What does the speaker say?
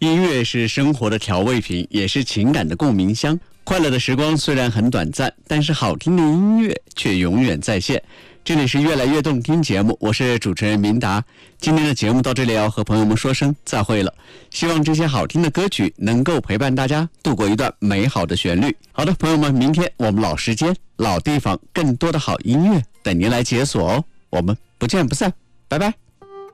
音乐是生活的调味品，也是情感的共鸣箱。快乐的时光虽然很短暂，但是好听的音乐却永远在线。这里是越来越动听节目，我是主持人明达。今天的节目到这里要和朋友们说声再会了，希望这些好听的歌曲能够陪伴大家度过一段美好的旋律。好的，朋友们，明天我们老时间、老地方，更多的好音乐等您来解锁哦。我们不见不散，拜拜。